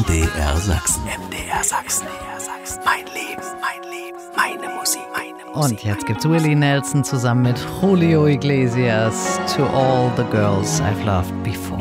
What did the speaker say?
MDR Sachsen. MDR Sachsen. Mein Leben, meine Musik, Und jetzt gibt's Willie Nelson zusammen mit Julio Iglesias, To All the Girls I've Loved Before.